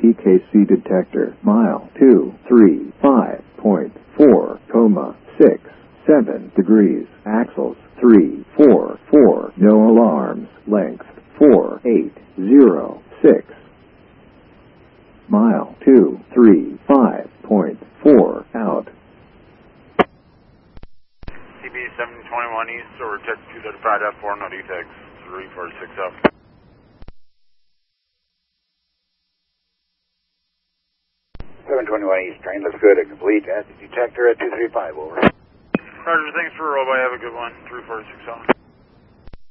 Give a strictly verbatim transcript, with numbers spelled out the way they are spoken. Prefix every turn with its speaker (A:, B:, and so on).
A: T K C detector, mile two three five point four, comma six seven degrees, axles three four four, no alarms, length four eight zero six, mile two three five point four, out.
B: C B seven twenty-one East, over check two thirty-five F four, no defects, three four six up.
C: seven twenty-one East, train looks good and complete at the detector at two three five, over.
B: Roger, thanks for a roll by, have a good one, three four six up.